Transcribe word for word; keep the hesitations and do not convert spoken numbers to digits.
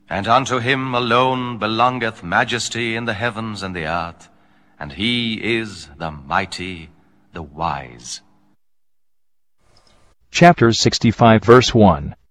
And unto him alone belongeth majesty in the heavens and the earth, and he is the mighty, the wise. Chapter sixty-five, verse one.